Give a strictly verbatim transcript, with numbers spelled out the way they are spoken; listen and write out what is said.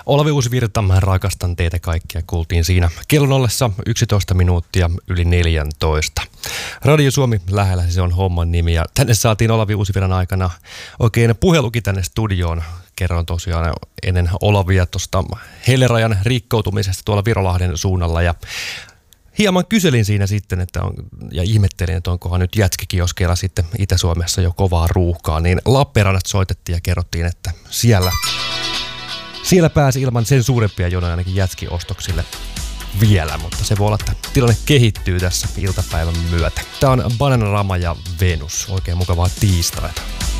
Olavi Uusivirta, mä rakastan teitä kaikkia, kuultiin siinä kellon ollessa yksitoista minuuttia yli neljätoista. Radio Suomi lähellä, se on homman nimi, ja tänne saatiin Olavi Uusivirran aikana oikein puhelukin tänne studioon. Kerron tosiaan ennen Olavia tuosta Hellerajan rikkoutumisesta tuolla Virolahden suunnalla, ja hieman kyselin siinä sitten, että on, ja ihmettelin, että onkohan nyt jätskikioskeilla sitten Itä-Suomessa jo kovaa ruuhkaa, niin Lappeenrannasta soitettiin ja kerrottiin, että siellä, siellä pääsi ilman sen suurempia jonoja ainakin jätskiostoksille vielä, mutta se voi olla, että tilanne kehittyy tässä iltapäivän myötä. Tää on Bananarama ja Venus, oikein mukavaa tiistaita.